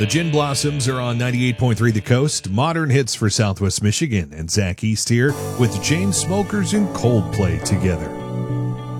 The Gin Blossoms are on 98.3 The Coast. Modern hits for Southwest Michigan. And Zach East here with Chain Smokers and Coldplay together.